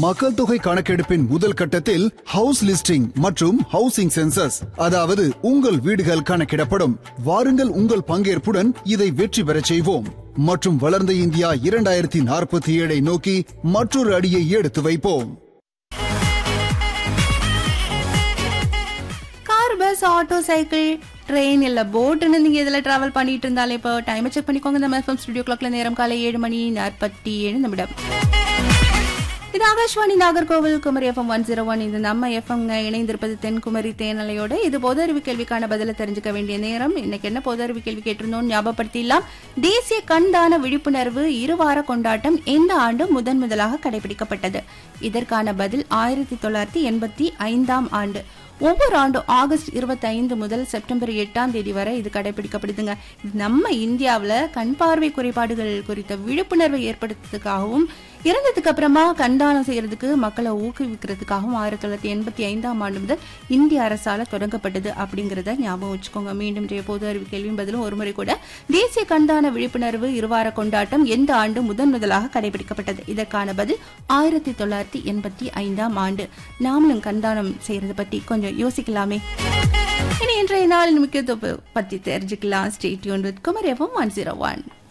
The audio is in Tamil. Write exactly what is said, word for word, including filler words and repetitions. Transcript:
மக்கள் தொகை கணக்கெடுப்பின் முதல் கட்டத்தில் ஹவுஸ் லிஸ்டிங் மற்றும் ஹவுசிங் சென்சஸ், அதாவது உங்கள் வீடுகள் கணக்கிடப்படும். வாருங்கள், உங்கள் பங்கேற்புடன் இதை வெற்றி பெறச் செய்வோம் மற்றும் வளர்ந்த இந்தியா இரண்டாயிரத்தி நாற்பத்தி ஏழை நோக்கி மற்றொரு அடியை எடுத்து வைப்போம். Car, bus, auto, cycle, train இல்ல போட்னு நீங்க இதுல டிராவல் பண்ணிட்டு இருந்தாலே இப்போ டைம் செக் பண்ணிக்கோங்க. இந்த எஃப்எம் ஸ்டுடியோ கிளாக்ல நேரம் காலை ஏழு மணி நாற்பத்தி ஏழு நிமிடம். இது Akashvani Nagercoil Kumari FM one zero one. இது நம்ம எஃப்எம் இணைந்திருப்பது தென்குமரி தேனலையோட. இது பொது அறிவு கேள்விக்கான பதில தெரிஞ்சுக்க வேண்டிய நேரம். இன்னைக்கு என்ன பொது அறிவு கேள்வி கேட்டிருந்தோம் ஞாபகப்படுத்திடலாம். தேசிய கண்தான விழிப்புணர்வு இருவார கொண்டாட்டம் எந்த ஆண்டு முதன் முதலாக கடைபிடிக்கப்பட்டது? இதற்கான பதில் ஆயிரத்தி தொள்ளாயிரத்தி எண்பத்தி ஐந்தாம் ஆண்டு. ஒவ்வொரு ஆண்டும் ஆகஸ்ட் இருபத்தி ஐந்து முதல் செப்டம்பர் எட்டாம் தேதி வரை இது கடைபிடிக்கப்படுதுங்க. நம்ம இந்தியாவில் கண் பார்வை குறைபாடுகள் குறித்த விழிப்புணர்வை ஏற்படுத்துறதுக்காகவும் இறந்ததுக்கு அப்புறமா கண்தானம் செய்யறதுக்கு மக்களை ஊக்குவிக்கிறதுக்காகவும் ஆயிரத்தி தொள்ளாயிரத்தி எண்பத்தி ஐந்தாம் ஆண்டு முதல் இந்திய அரசால தொடங்கப்பட்டது அப்படிங்கறத ஞாபகம் வச்சுக்கோங்க. மீண்டும் பொது அறிவு கேள்வியும் பதிலும் ஒருமுறை கூட. தேசிய கண்தான விழிப்புணர்வு இருவார கொண்டாட்டம் எந்த ஆண்டு முதன் முதலாக கடைபிடிக்கப்பட்டது? இதற்கான பதில் ஆயிரத்தி தொள்ளாயிரத்தி எண்பத்தி ஐந்தாம் ஆண்டு. நாமளும் கண்தானம் செய்யறதை பத்தி கொஞ்சம் யோசிக்கலாமே. இனி இன்றைய நாளின் முக்கியத்துவம் பத்தி தெரிஞ்சுக்கலாம். Stay tuned with Kumari FM one zero one.